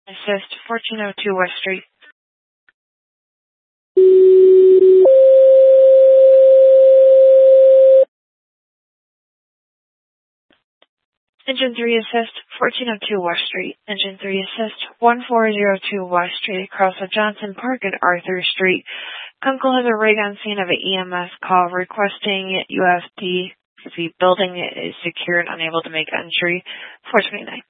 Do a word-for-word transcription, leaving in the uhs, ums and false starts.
Assist fourteen oh two West Street. Engine three Assist fourteen oh two West Street. Engine three Assist one four zero two West Street across the Johnson Park and Arthur Street. Kunkel has a rig on scene of an E M S call requesting U F D. The building is secure and unable to make entry. four twenty-nine.